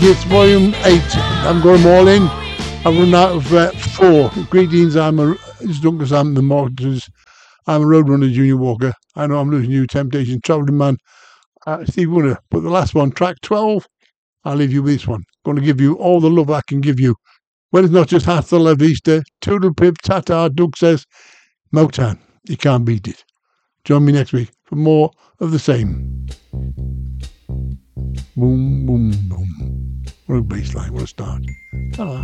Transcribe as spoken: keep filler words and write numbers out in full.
It's volume eight. I've got them all in. I've run out of uh, four. Greetings, I'm a, it's Duncan, I'm the Mortons. I'm a Roadrunner Junior Walker. I know I'm losing you, Temptation, Travelling Man, uh, Steve Wonder. But the last one, track twelve, I'll leave you with this one. Going to give you all the love I can give you. Well, it's not just Hasta La Vista. Toodle Pip, Tata, Doug says, Motown, you can't beat it. Join me next week for more of the same. Boom, boom, boom. What a bass line, what a start. Hello.